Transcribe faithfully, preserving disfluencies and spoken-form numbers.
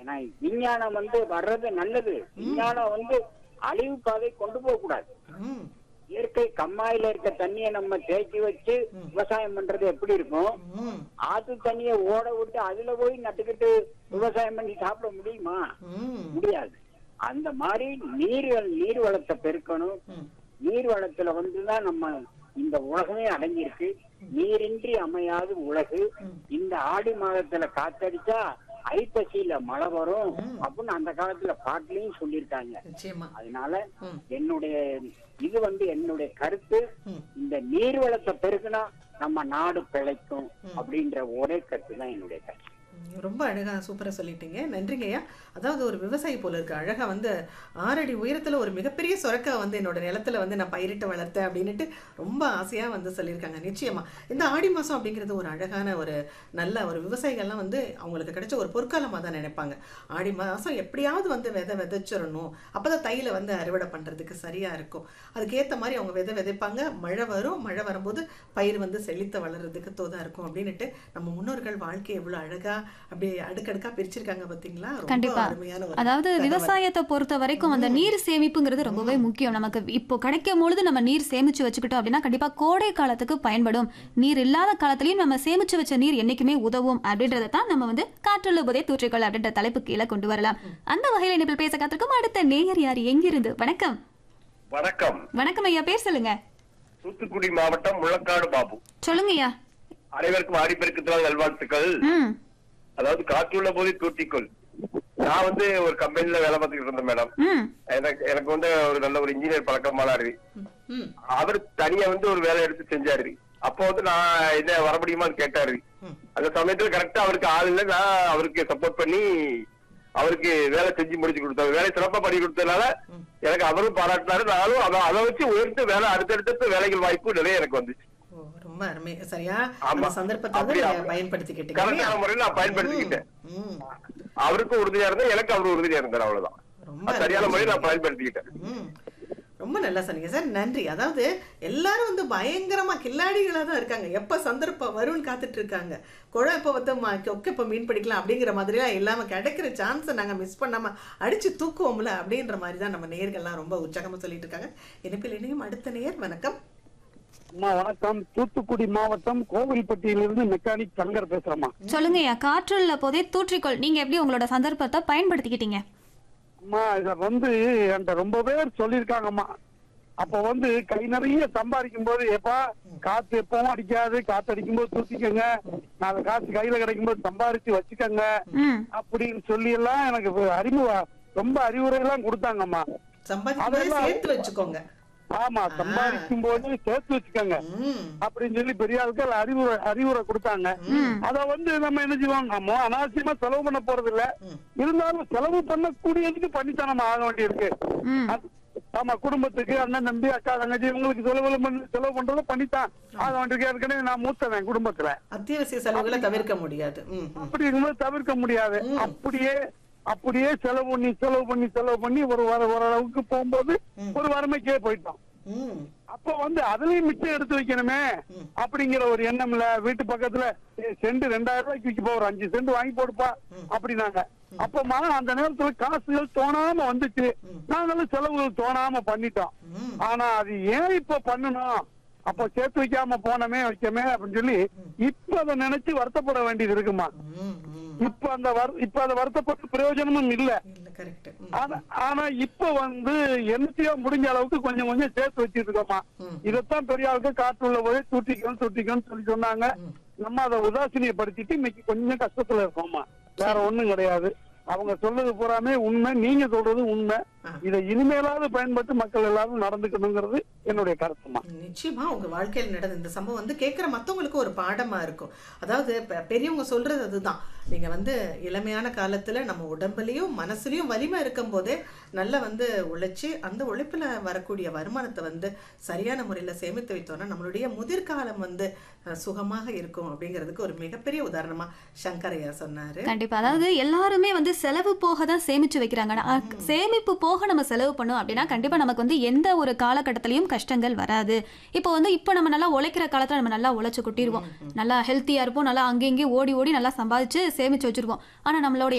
ஆனா விஞ்ஞானம் வந்து வர்றது நல்லது. விஞ்ஞானம் வந்து அழிவு பாதை கொண்டு போக கூடாது. ம் இயற்கை கம்மாயில இருக்க தண்ணியை நம்ம தேக்கி வச்சு விவசாயம் பண்றது எப்படி இருக்கும்? ம் ஆத்து தண்ணியை ஓட விட்டு அதுல போய் நட்டுக்கிட்டு விவசாயம் பண்ணி சாப்பிட முடியுமா? ம் முடியாது. அந்த மாதிரி நீர் நீர் வளத்தை பெருக்கணும். ம் நீர் வளத்துல வந்துதான் நம்ம இந்த உலகமே அடங்கியிருக்கு. நீரின்றி அமையாது உலகு. இந்த ஆடி மாதத்துல காத்தடிச்சா ஐப்பசியில மழை வரும் அப்படின்னு அந்த காலத்துல பாட்டுலயும் சொல்லியிருக்காங்க. நிச்சயமா. அதனால ம். என்னுடைய இது வந்து என்னுடைய கருத்து, ம். இந்த நீர் வளத்தை பெருக்குனா நம்ம நாடு பிழைக்கும் அப்படின்ற ஒரே கருத்து தான் என்னுடைய கருத்து. ரொம்ப அழகா சூப்பரா சொல்லிட்டீங்க. நன்றிங்க ஐயா. அதாவது ஒரு விவசாயி போல இருக்கு அழகா வந்து ஆறடி உயரத்துல ஒரு மிகப்பெரிய சொரக்கா வந்து என்னோட நிலத்துல வந்து நான் பயிரிட்டு வளர்த்தேன் அப்படின்னுட்டு ரொம்ப ஆசையா வந்து சொல்லியிருக்காங்க. நிச்சயமா இந்த ஆடி மாசம் அப்படிங்கிறது ஒரு அழகான ஒரு நல்ல ஒரு விவசாயிகள்லாம் வந்து அவங்களுக்கு கிடைச்ச ஒரு பொற்காலமாக தான் நினைப்பாங்க. ஆடி மாசம் எப்படியாவது வந்து விதை விதைச்சிடணும், அப்பதான் தையில வந்து அறுவடை பண்றதுக்கு சரியா இருக்கும். அதுக்கேற்ற மாதிரி அவங்க விதை விதைப்பாங்க. மழை வரும், மழை வரும்போது பயிர் வந்து செழித்த வளர்றதுக்கு தோதா இருக்கும் அப்படின்னுட்டு நம்ம முன்னோர்கள் வாழ்க்கை எவ்வளவு அழகா அப்படியே அடுக்கடுக்கா பிரிச்சிருக்காங்க பாத்தீங்களா? ரொம்ப அருமையான ஒரு அதாவது விவசாயத்தை பொறுத்த வரைக்கும் அந்த நீர் சேமிப்புங்கிறது ரொம்பவே முக்கியம். நமக்கு இப்போ கிடைக்கும் பொழுது நம்ம நீர் சேமிச்சு வச்சுக்கிட்டோம் அப்படின்னா கண்டிப்பா கோடை காலத்துக்கு பயன்படும். நீர் இல்லாத காலத்திலையும் நம்ம சேமிச்சு வச்ச நீர் என்னைக்குமே உதவும் அப்படின்றத தான் நம்ம வந்து காற்றுள்ள போதே தூற்றிக்கொள் அப்படின்ற தலைப்பு கீழே கொண்டு வரலாம். அந்த வகையில நீங்கள் பேச காத்திருக்கும் அடுத்த நேயர் யார், எங்கிருந்து? வணக்கம். வணக்கம். வணக்கம் ஐயா, பேர் சொல்லுங்க. தூத்துக்குடி மாவட்டம் முழக்காடு பாபு. சொல்லுங்க ஐயா. அனைவருக்கும் ஆடிப்பெருக்கு நல்வாழ்த்துக்கள். அதாவது காற்றுள்ள போதே தூற்றிக்கொள். நான் வந்து ஒரு கம்பெனில வேலை பார்த்துக்கிட்டு இருந்தேன் மேடம். எனக்கு எனக்கு வந்து ஒரு நல்ல ஒரு இன்ஜினியர் பழக்கமானாரு. அவர் தனியா வந்து ஒரு வேலை எடுத்து செஞ்சாரு. அப்போ வந்து நான் என்ன வர முடியுமான்னு கேட்டாரு. அந்த சமயத்துல கரெக்டா அவருக்கு ஆள் இல்லை. நான் அவருக்கு சப்போர்ட் பண்ணி அவருக்கு வேலை செஞ்சு முடிச்சு கொடுத்தாரு. வேலை சிறப்பா பண்ணி கொடுத்ததுனால எனக்கு அவரும் பாராட்டினாரு. நானும் அதை அதை வச்சு உயர்த்து வேலை அடுத்தடுத்த வேலைகள் வாய்ப்பு நிறைய எனக்கு வந்துச்சு. ரொம்ப அருமை. சரியா அந்த சந்தர்ப்பத்தை பயன்படுத்திக்கிட்டேன். கரெக்டான முறையில் நான் பயன்படுத்திக்கிட்டேன். அவருக்கும் உறுதியா இருந்தேன், எனக்கு அவரு உறுதியா இருந்தார். அவ்வளவுதான். சரியான முறையில் நான் பயன்படுத்திக்கிட்டேன். ரொம்ப நல்லா சொன்னீங்க சார், நன்றி. அதாவது எல்லாரும் வந்து பயங்கரமா கில்லாடிகளா தான் இருக்காங்க. எப்ப சந்தர்ப்பம் வரும்னு காத்துட்டு இருக்காங்க. குழா இப்ப வந்து கொக்க இப்ப மீன் பிடிக்கலாம் அப்படிங்கிற மாதிரி எல்லாம் இல்லாம கிடைக்கிற சான்ஸை நாங்க மிஸ் பண்ணாம அடிச்சு தூக்குவோம்ல அப்படின்ற மாதிரி தான் நம்ம நேயர்கள்லாம் ரொம்ப உற்சாகமா சொல்லிட்டு இருக்காங்க. இனிப்பில் இணையும் அடுத்த நேயர். வணக்கம். வணக்கம். தூத்துக்குடி மாவட்டம் கோவில்பட்டியிலிருந்து மெக்கானிக் சங்கர் பேசுறேம்மா. சொல்லுங்கய்யா. காற்றுள்ள போதே தூற்றிக்கொள் நீங்க எப்படி உங்களோட சந்தர்ப்பத்தை பயன்படுத்திக்கிட்டீங்க? அம்மா இத வந்து என்கிட்ட ரொம்ப பேர் சொல்லியிருக்காங்கம்மா. அப்ப வந்து கை நிறைய சம்பாதிக்கும் போது எப்பா காத்து எப்பவும் அடிக்காது, காத்து அடிக்கும் போது தூத்திக்கங்க, நாலு காசு கையில கிடைக்கும் போது சம்பாதிச்சு வச்சுக்கங்க அப்படின்னு சொல்லி எல்லாம் எனக்கு அறிமுக ரொம்ப அறிவுரை எல்லாம் கொடுத்தாங்கம்மா. சேர்த்து வச்சுக்கோங்க. ஆமா, சம்பாதிக்கும் போது சேர்த்து வச்சுக்கோங்க அப்படின்னு சொல்லி பெரிய ஆட்கள் அறிவுரை அறிவுரை கொடுத்தாங்க. அத வந்து நம்ம என்ன செய்வோம், நம்ம அனாவசியமா செலவு பண்ண போறது இல்ல. இருந்தாலும் செலவு பண்ணக்கூடியதுக்கு பண்ணித்தான் நம்ம ஆக வேண்டி இருக்கு. ஆமா, குடும்பத்துக்கு அண்ணன் தம்பி அக்கா தங்கச்சி இவங்களுக்கு செலவு பண்ணி செலவு பண்றத பண்ணித்தான் ஆக வேண்டியிருக்கு. ஏற்கனவே நான் மூத்தவன் குடும்பத்துல, அத்தியாவசிய செலவுகளை தவிர்க்க முடியாது. அப்படி இருக்கும்போது தவிர்க்க முடியாது. அப்படியே அப்படியே செலவு பண்ணி செலவு பண்ணி செலவு பண்ணி ஒரு வர ஓரளவுக்கு போகும்போது ஒரு வறுமைக்கே போயிட்டோம். அப்ப வந்து அதுலயும் மிச்சம் எடுத்து வைக்கணுமே அப்படிங்கிற ஒரு எண்ணம் இல்ல. வீட்டு பக்கத்துல செண்டு ரெண்டாயிரம் ரூபாய்க்கு விற்க ஒரு அஞ்சு செண்டு வாங்கி போடுப்பா அப்படின்னாங்க. அப்பமா அந்த நேரத்துல காசுகள் தோணாம வந்துச்சு, நாங்களும் செலவுகள் தோணாம பண்ணிட்டோம். ஆனா அது ஏன் இப்ப பண்ணணும், அப்ப சேர்த்து வைக்காம போனமே வைக்கமே அப்படின்னு சொல்லி இப்ப அதை நினைச்சு வருத்தப்பட வேண்டியது இருக்குமா. இப்ப அந்த இப்ப அதை வருத்தப்பட்ட பிரயோஜனமும் இல்ல. ஆனா இப்ப வந்து என்னத்தையோ முடிஞ்ச அளவுக்கு கொஞ்சம் கொஞ்சம் சேர்த்து வச்சிட்டு இருக்கோமா. இதத்தான் பெரிய ஆளுக்கு காற்றுள்ள போய் தூட்டிக்கணும் தூட்டிக்கணும்னு சொல்லி சொன்னாங்க. நம்ம அதை உதாசீனியப்படுத்திட்டு இன்னைக்கு கொஞ்சம் கஷ்டத்துல இருக்கோமா. வேற ஒண்ணும் கிடையாது. அவங்க சொல்றது பூராமே உண்மை, நீங்க சொல்றது உண்மை. இதை இனிமேலாவது பயன்பட்டு மக்கள் எல்லாரும் நடந்துக்கணுங்கிறது என்னுடைய கருத்துமா. நிச்சயமா உங்க வாழ்க்கையில் நடந்த இந்த சம்பவம் வந்து கேட்கிற மத்தவங்களுக்கு ஒரு பாடமா இருக்கும். அதாவது பெரியவங்க சொல்றது அதுதான், நீங்க வந்து இளமையான காலத்துல நம்ம உடம்புலயும் மனசுலயும் வலிமை இருக்கும் போதே நல்லா வந்து உழைச்சு அந்த உழைப்புல வரக்கூடிய வருமானத்தை வந்து சரியான முறையில சேமித்து வைத்தோம்னா நம்மளுடைய முதிர்காலம் வந்து சுகமாக இருக்கும் அப்படிங்கிறதுக்கு ஒரு மிகப்பெரிய உதாரணமா சங்கரையா சொன்னாரு. கண்டிப்பா. அதாவது எல்லாருமே வந்து செலவு போக தான் சேமிச்சு வைக்கிறாங்க. சேமிப்பு போக நம்ம செலவு பண்ணோம் அப்படின்னா கண்டிப்பா நமக்கு வந்து எந்த ஒரு காலகட்டத்திலையும் கஷ்டங்கள் வராது. இப்போ வந்து இப்போ நம்ம நல்லா உழைக்கிற காலத்துல நம்ம நல்லா உழைச்சு கொட்டிடுவோம், நல்லா ஹெல்த்தியா இருப்போம், நல்லா அங்கேயும் ஓடி ஓடி நல்லா சம்பாதிச்சு சேமிச்சு வச்சிருவோம். ஆனா நம்மளோட